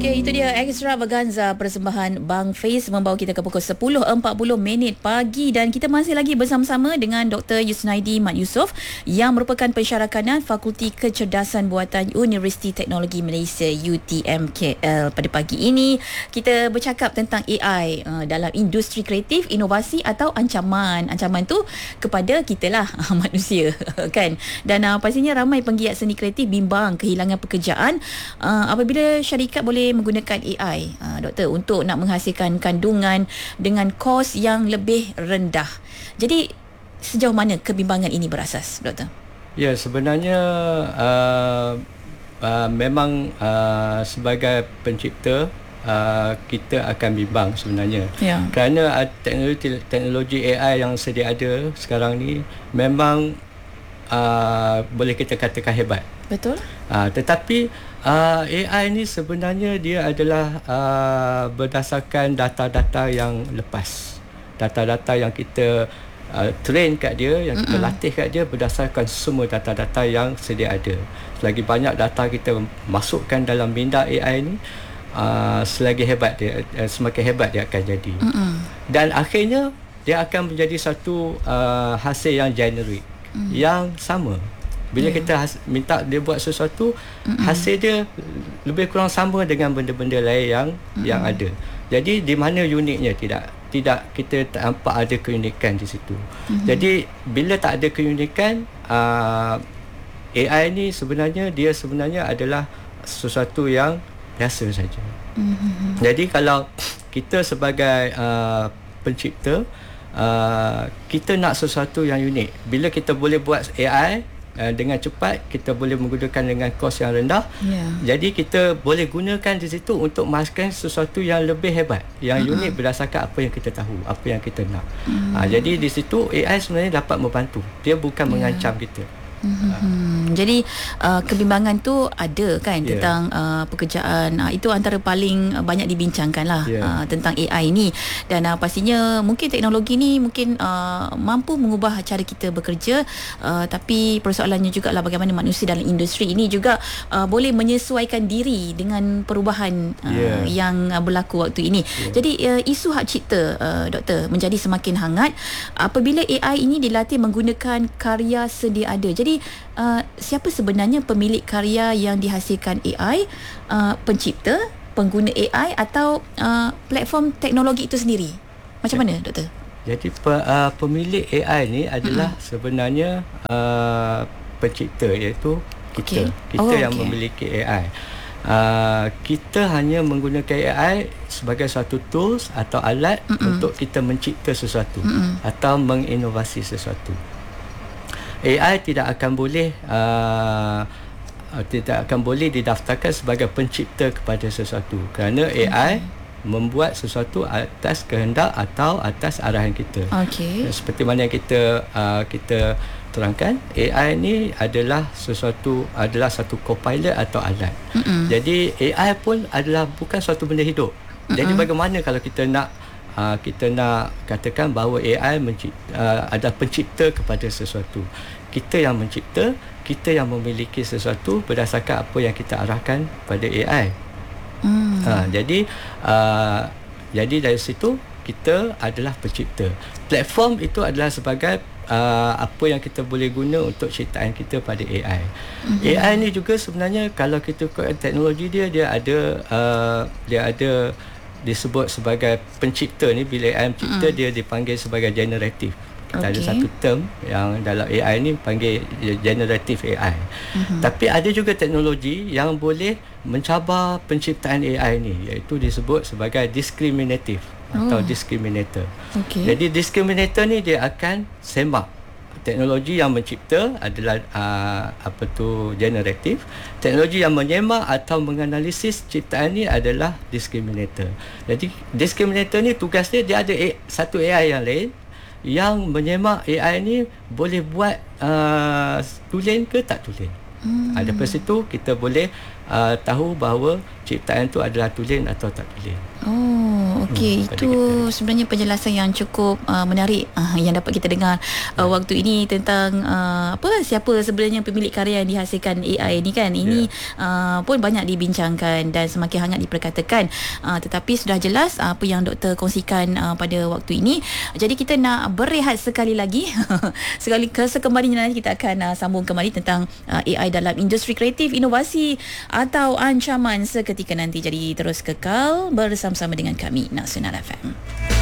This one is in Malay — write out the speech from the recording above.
Okey, itu dia Extravaganza persembahan Bang Faiz membawa kita ke pukul 10.40 pagi dan kita masih lagi bersama-sama dengan Dr. Yusnaidi Mat Yusof yang merupakan pensyarakanan Fakulti Kecerdasan Buatan Universiti Teknologi Malaysia UTMKL. Pada pagi ini kita bercakap tentang AI dalam industri kreatif, inovasi atau ancaman. Ancaman tu kepada kita lah manusia kan. Dan pastinya ramai penggiat seni kreatif bimbang kehilangan pekerjaan apabila syarikat boleh menggunakan AI, doktor, untuk nak menghasilkan kandungan dengan kos yang lebih rendah. Jadi sejauh mana kebimbangan ini berasas, doktor? Ya, sebenarnya memang sebagai pencipta kita akan bimbang sebenarnya. Kerana teknologi AI yang sedia ada sekarang ni memang boleh kita katakan hebat. Betul. Tetapi AI ni sebenarnya dia adalah berdasarkan data-data yang lepas. Data-data yang kita train kat dia, yang kita latih kat dia berdasarkan semua data-data yang sedia ada. Selagi banyak data kita masukkan dalam minda AI ni, selagi hebat dia, semakin hebat dia akan jadi. Dan akhirnya dia akan menjadi satu hasil yang generik, yang sama. Bila kita minta dia buat sesuatu, hasil dia lebih kurang sama dengan benda-benda lain yang ada. Jadi di mana uniknya? Tidak kita nampak ada keunikan di situ. Jadi bila tak ada keunikan, AI ni sebenarnya adalah sesuatu yang biasa saja. Jadi kalau kita sebagai pencipta, kita nak sesuatu yang unik. Bila kita boleh buat AI dengan cepat, kita boleh menggunakan dengan kos yang rendah. Jadi kita boleh gunakan di situ untuk menghasilkan sesuatu yang lebih hebat, yang unik berdasarkan apa yang kita tahu, apa yang kita nak. Jadi di situ AI sebenarnya dapat membantu. Dia bukan mengancam kita. Jadi kebimbangan tu ada kan tentang pekerjaan. Itu antara paling banyak dibincangkan lah tentang AI ni. Dan pastinya mungkin teknologi ni mungkin mampu mengubah cara kita bekerja, tapi persoalannya juga lah bagaimana manusia dalam industri ini juga boleh menyesuaikan diri dengan perubahan yang berlaku waktu ini. Jadi isu hak cipta, doktor, menjadi semakin hangat apabila AI ini dilatih menggunakan karya sedia ada. Jadi siapa sebenarnya pemilik karya yang dihasilkan AI? Pencipta, pengguna AI atau platform teknologi itu sendiri? Macam mana, doktor? Jadi pemilik AI ni adalah sebenarnya pencipta, iaitu kita. Kita yang memiliki AI. Kita hanya menggunakan AI sebagai satu tools atau alat untuk kita mencipta sesuatu atau menginovasi sesuatu. AI tidak akan boleh didaftarkan sebagai pencipta kepada sesuatu, kerana AI membuat sesuatu atas kehendak atau atas arahan kita. Seperti mana yang kita terangkan, AI ni adalah satu co-pilot atau alat. Jadi AI pun bukan suatu benda hidup. Jadi bagaimana kalau kita nak katakan bahawa AI adalah pencipta kepada sesuatu. Kita yang mencipta, kita yang memiliki sesuatu berdasarkan apa yang kita arahkan pada AI. Jadi dari situ kita adalah pencipta. Platform itu adalah sebagai apa yang kita boleh guna untuk ciptaan kita pada AI. AI ni juga sebenarnya kalau kita ikut teknologi dia ada disebut sebagai pencipta ni. Bila AI mencipta, dia dipanggil sebagai generatif. Kita ada satu term yang dalam AI ni panggil generative AI. Tapi ada juga teknologi yang boleh mencabar penciptaan AI ni, iaitu disebut sebagai discriminative atau discriminator. Jadi discriminator ni dia akan sembang. Teknologi yang mencipta adalah generatif. Teknologi yang menyemak atau menganalisis ciptaan ni adalah discriminator. Jadi discriminator ni tugas dia ada satu AI yang lain yang menyemak AI ni boleh buat tulen ke tak tulen. Daripada situ kita boleh tahu bahawa ciptaan tu adalah tulen atau tak tulen. Okey, itu sebenarnya penjelasan yang cukup menarik yang dapat kita dengar waktu ini tentang siapa sebenarnya pemilik karya yang dihasilkan AI ni kan. Ini pun banyak dibincangkan dan semakin hangat diperkatakan. Tetapi sudah jelas apa yang doktor kongsikan pada waktu ini. Jadi kita nak berehat sekali lagi. Sekembalinya nanti kita akan sambung kembali tentang AI dalam industri kreatif, inovasi atau ancaman seketika nanti. Jadi terus kekal bersama-sama dengan kami Nasional FM.